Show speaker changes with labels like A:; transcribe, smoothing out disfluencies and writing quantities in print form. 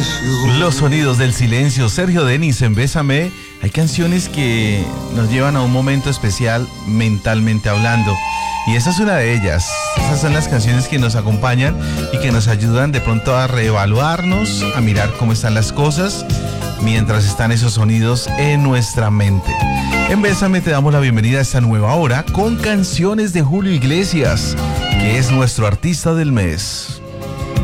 A: Los sonidos del silencio, Sergio Denis en Bésame. Hay canciones que nos llevan a un momento especial mentalmente hablando. Y esa es una de ellas. Esas son las canciones que nos acompañan y que nos ayudan de pronto a reevaluarnos, a mirar cómo están las cosas mientras están esos sonidos en nuestra mente. En Bésame te damos la bienvenida a esta nueva hora con canciones de Julio Iglesias, que es nuestro artista del mes.